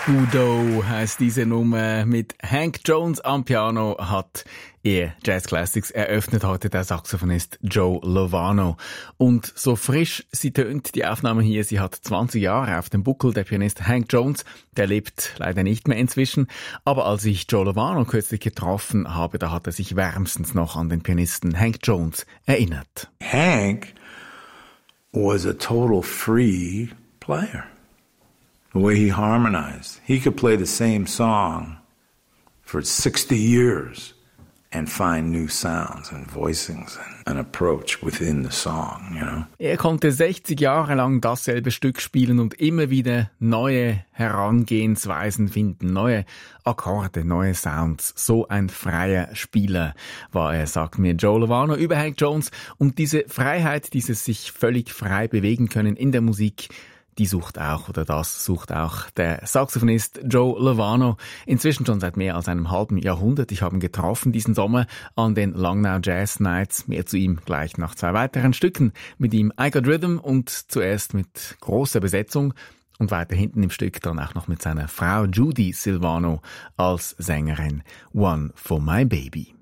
Udo heisst diese Nummer. Mit Hank Jones am Piano hat ihr Jazz Classics eröffnet heute der Saxophonist Joe Lovano. Und so frisch sie tönt, die Aufnahme hier, sie hat 20 Jahre auf dem Buckel. Der Pianist Hank Jones, der lebt leider nicht mehr inzwischen. Aber als ich Joe Lovano kürzlich getroffen habe, da hat er sich wärmstens noch an den Pianisten Hank Jones erinnert. Hank was a total free player. The way he harmonized. He could play the same song for 60 years and find new sounds and voicings and an approach within the song, you know. Er konnte 60 Jahre lang dasselbe Stück spielen und immer wieder neue Herangehensweisen finden, neue Akkorde, neue Sounds. So ein freier Spieler war er, sagt mir Joe Lovano über Hank Jones. Und diese Freiheit, dieses sich völlig frei bewegen können in der Musik, das sucht auch der Saxophonist Joe Lovano. Inzwischen schon seit mehr als einem halben Jahrhundert. Ich habe ihn getroffen diesen Sommer an den Langnau Jazz Nights. Mehr zu ihm gleich nach 2 weiteren Stücken. Mit ihm I Got Rhythm und zuerst mit großer Besetzung und weiter hinten im Stück dann auch noch mit seiner Frau Judy Silvano als Sängerin One for My Baby.